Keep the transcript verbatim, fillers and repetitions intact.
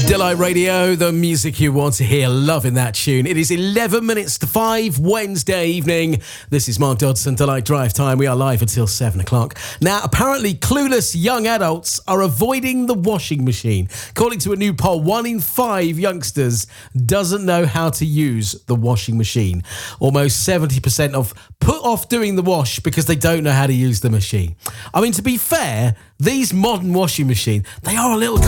Delight Radio, the music you want to hear. Loving that tune. It is eleven minutes to five, Wednesday evening. This is Mark Dodson, Delight Drive Time. We are live until seven o'clock. Now, apparently, clueless young adults are avoiding the washing machine. According to a new poll, one in five youngsters doesn't know how to use the washing machine. Almost seventy percent of put off doing the wash because they don't know how to use the machine. I mean, to be fair, these modern washing machines, they are a little